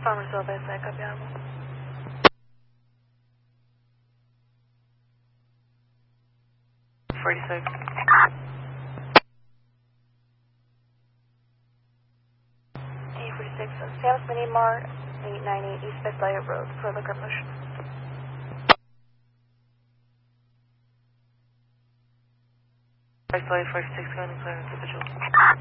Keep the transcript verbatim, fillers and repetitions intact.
Farmersville, base, I copy animal. forty-six. A forty-six, Sam's Mini Mart, eight ninety-eight East Visalia Road, for liquor motion. Visalia forty-six, going to clear individual.